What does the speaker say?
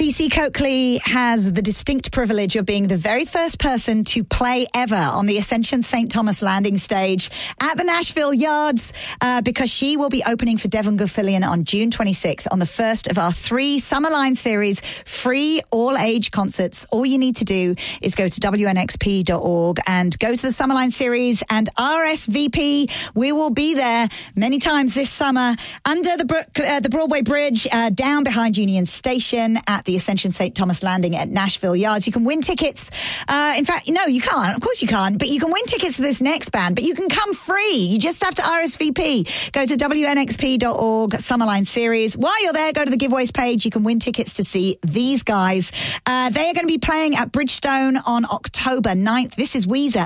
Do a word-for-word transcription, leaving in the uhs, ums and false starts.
Cece Coakley has the distinct privilege of being the very first person to play ever on the Ascension Saint Thomas landing stage at the Nashville Yards uh, because she will be opening for Devon Gilfillian on June twenty-sixth on the first of our three Summerline Series free all-age concerts. All you need to do is go to W N X P dot org and go to the Summerline Series and R S V P. We will be there many times this summer under the, Brook, uh, the Broadway Bridge, uh, down behind Union Station at the Ascension Saint Thomas Landing at Nashville Yards. You can win tickets. Uh, in fact, no, you can't. Of course you can't. But you can win tickets to this next band. But you can come free. You just have to R S V P. Go to W N X P dot org, Summerline Series. While you're there, go to the giveaways page. You can win tickets to see these guys. Uh, they are going to be playing at Bridgestone on October ninth. This is Weezer.